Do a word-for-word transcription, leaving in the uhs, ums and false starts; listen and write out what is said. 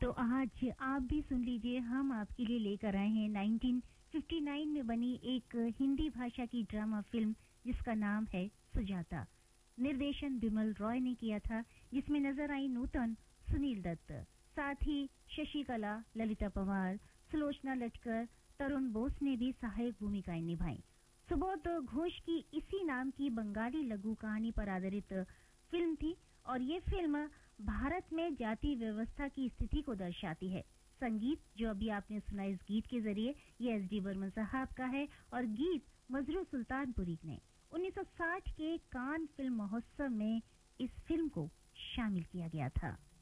तो आज आप भी सुन लीजिए, हम आपके लिए लेकर आए हैं नाइनटीन फिफ्टी नाइन में बनी एक हिंदी भाषा की ड्रामा फिल्म जिसका नाम है सुजाता। निर्देशन बिमल रॉय ने किया था, जिसमें नजर आई नूतन, सुनील दत्त, साथ ही शशिकला, ललिता पवार, सुलोचना लटकर, तरुण बोस ने भी सहायक भूमिकाएं निभाई। सुबोध घोष की इसी नाम की बंगाली लघु कहानी पर आधारित फिल्म थी और ये फिल्म भारत में जाति व्यवस्था की स्थिति को दर्शाती है। संगीत जो अभी आपने सुना इस गीत के जरिए ये एस डी बर्मन साहब का है और गीत मजरू सुल्तानपुरी ने उन्नीस सौ साठ के कान फिल्म महोत्सव में इस फिल्म को शामिल किया गया था।